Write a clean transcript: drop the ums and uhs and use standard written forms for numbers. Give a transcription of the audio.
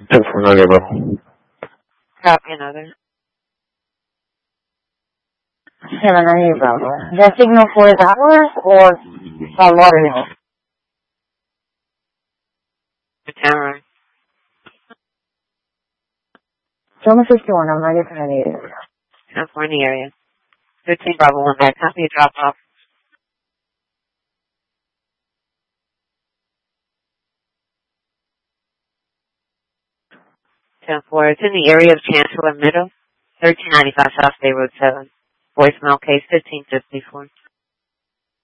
10-4, Bravo. Copy another. 798 Bravo. Is that signal for the tower or Lauderdale? The tower. Toma 51, I'm ready for any. 10-4 in the area. 15 Bravo 1 back. Copy a drop off. 10-4. It's in the area of Chancellor Middle. 1395 South State Road 7. Voicemail case 1554.